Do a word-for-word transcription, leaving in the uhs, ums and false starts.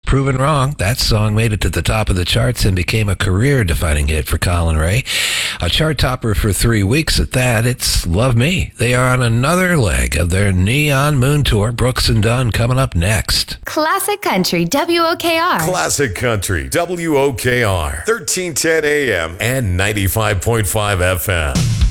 proven wrong. That song made it to the top of the charts and became a career-defining hit for Colin Ray. A chart topper for three weeks at that. It's Love Me. They are on another leg of their Neon Moon Tour. Brooks and Dunn coming up next. Classic Country, W O K R. Classic Country, W O K R, thirteen ten A M and ninety-five point five F M.